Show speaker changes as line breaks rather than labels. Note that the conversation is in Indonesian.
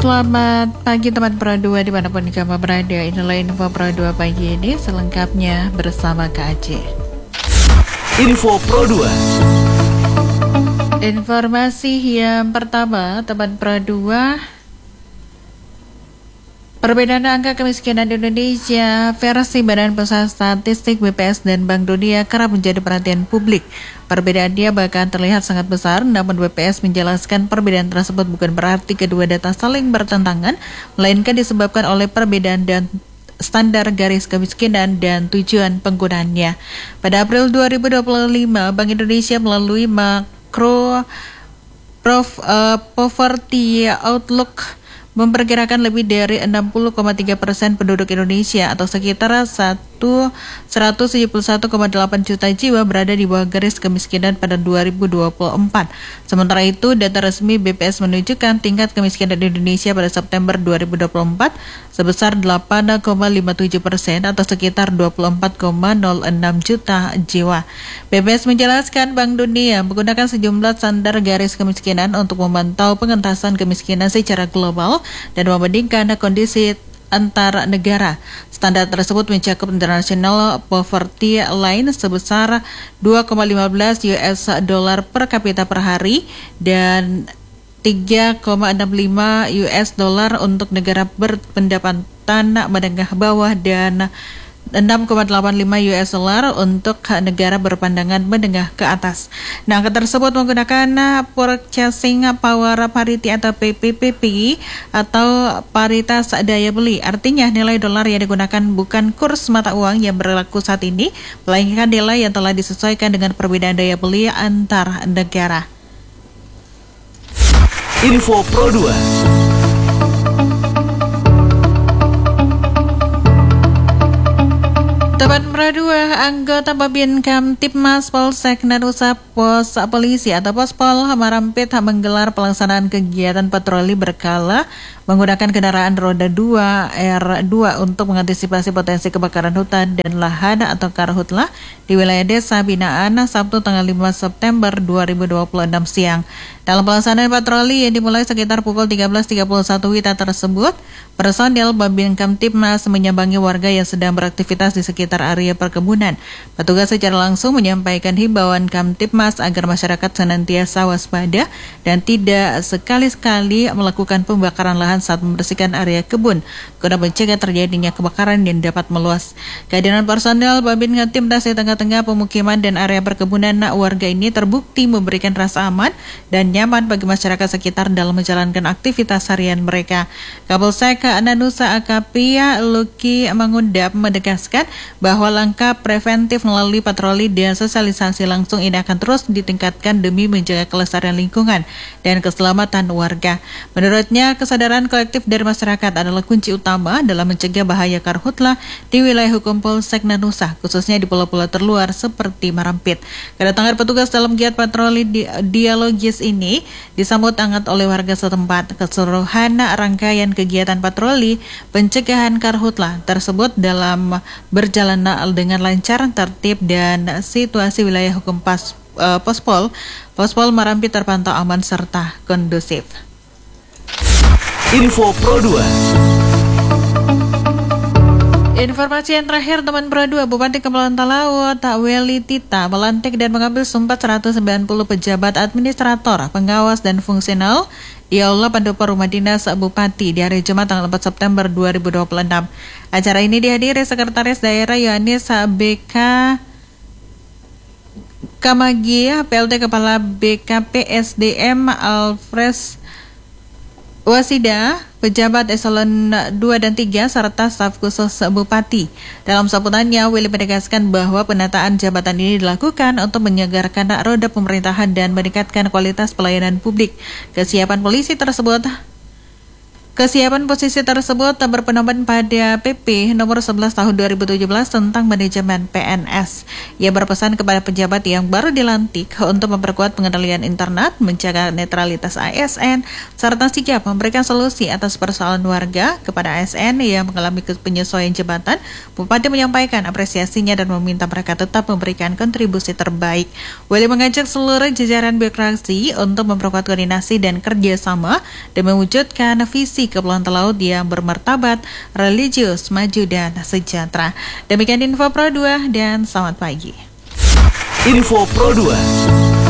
Selamat pagi teman Pro 2 dimanapun kamu berada. Inilah info Pro 2 pagi ini selengkapnya bersama Kak Aceh.
Info Pro 2.
Informasi yang pertama teman Pro 2. Perbedaan angka kemiskinan di Indonesia versi Badan Pusat Statistik BPS dan Bank Dunia kerap menjadi perhatian publik. Perbedaannya bahkan terlihat sangat besar, namun BPS menjelaskan perbedaan tersebut bukan berarti kedua data saling bertentangan, melainkan disebabkan oleh perbedaan dan standar garis kemiskinan dan tujuan penggunaannya. Pada April 2025, Bank Indonesia melalui Macro Poverty Outlook memperkirakan lebih dari 60,3% penduduk Indonesia atau sekitar 171,8 juta jiwa berada di bawah garis kemiskinan pada 2024. Sementara itu, data resmi BPS menunjukkan tingkat kemiskinan di Indonesia pada September 2024 sebesar 8,57% atau sekitar 24,06 juta jiwa. BPS menjelaskan Bank Dunia menggunakan sejumlah standar garis kemiskinan untuk memantau pengentasan kemiskinan secara global dan membandingkan kondisi antar negara. Standar tersebut mencakup International Poverty Line sebesar 2,15 US dollar per kapita per hari dan 3,65 US dollar untuk negara berpendapatan menengah bawah dan 6,85 US dollar untuk negara berpandangan menengah ke atas. Nah, angka tersebut menggunakan Purchasing Power Parity atau PPPP atau paritas daya beli. Artinya nilai dolar yang digunakan bukan kurs mata uang yang berlaku saat ini, melainkan nilai yang telah disesuaikan dengan perbedaan daya beli antar negara.
Info Pro 2.
Teman Pro 2, anggota Babin Kamtibmas Polsek Nanusa Pos Polisi atau Pospol Marampit menggelar pelaksanaan kegiatan patroli berkala menggunakan kendaraan roda 2 R2 untuk mengantisipasi potensi kebakaran hutan dan lahan atau karhutlah di wilayah Desa Binaan Sabtu tanggal 5 September 2026 siang. Dalam pelaksanaan patroli yang dimulai sekitar pukul 13.31 WITA tersebut, personil Babin Kamtibmas menyambangi warga yang sedang beraktivitas di sekitar area perkebunan. Petugas secara langsung menyampaikan himbauan Kamtibmas agar masyarakat senantiasa waspada dan tidak sekali-sekali melakukan pembakaran lahan saat membersihkan area kebun guna mencegah terjadinya kebakaran yang dapat meluas. Kehadiran personel Babin Kamtibmas di tengah-tengah pemukiman dan area perkebunan warga ini terbukti memberikan rasa aman dan nyaman bagi masyarakat sekitar dalam menjalankan aktivitas harian mereka. Kapolsek Nanusa AKP Luki Mangundap menegaskan bahwa langkah preventif melalui patroli dan sosialisasi langsung ini akan terus ditingkatkan demi menjaga kelestarian lingkungan dan keselamatan warga. Menurutnya, kesadaran kolektif dari masyarakat adalah kunci utama dalam mencegah bahaya karhutlah di wilayah hukum Polsek Nanusa, khususnya di pulau-pulau terluar seperti Marampit. Kedatangan petugas dalam giat patroli dialogis ini disambut hangat oleh warga setempat. Keseluruhan rangkaian kegiatan patroli pencegahan karhutlah tersebut dalam berjalan dengan lancar, tertib, dan situasi wilayah hukum Pospol Marampit terpantau aman serta kondusif.
Info Pro 2.
Informasi yang terakhir teman Pro 2, Bupati Kepulauan Talaut Weli Tita melantik dan mengambil sumpah 190 pejabat administrator, pengawas dan fungsional di Aula Pendopo Rumah Dinas Bupati di hari Jumat tanggal 4 September 2026. Acara ini dihadiri Sekretaris Daerah Yohanes BK Kamagi, PLT Kepala BKPSDM Alfres Wasida, pejabat eselon 2 dan 3, serta staf khusus Bupati. Dalam sambutannya, Willy menegaskan bahwa penataan jabatan ini dilakukan untuk menyegarkan roda pemerintahan dan meningkatkan kualitas pelayanan publik. Kesiapan posisi tersebut berpedoman pada PP nomor 11 tahun 2017 tentang manajemen PNS. Ia berpesan kepada pejabat yang baru dilantik untuk memperkuat pengendalian internet, menjaga netralitas ASN, serta sigap memberikan solusi atas persoalan warga. Kepada ASN yang mengalami penyesuaian jabatan, Bupati menyampaikan apresiasinya dan meminta mereka tetap memberikan kontribusi terbaik. Willy mengajak seluruh jajaran birokrasi untuk memperkuat koordinasi dan kerjasama dan mewujudkan visi Provinsi Kepulauan Talaut yang bermartabat, religius, maju, dan sejahtera. Demikian Info Pro 2 dan selamat pagi.
Info Pro 2.